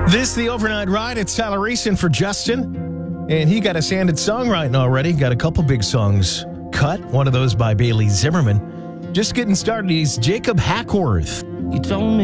This is the Overnight Ride. It's Tyler Reeson for Justin. And he got a sanded songwriting already. Got a couple big songs cut. One of those by Bailey Zimmerman. Just getting started. He's Jacob Hackworth. You told me